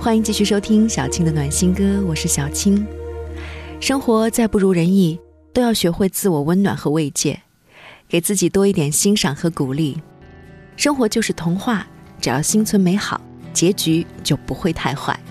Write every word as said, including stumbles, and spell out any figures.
欢迎继续收听小青的暖心歌，我是小青。生活再不如人意，都要学会自我温暖和慰藉，给自己多一点欣赏和鼓励。生活就是童话，只要心存美好，结局就不会太坏。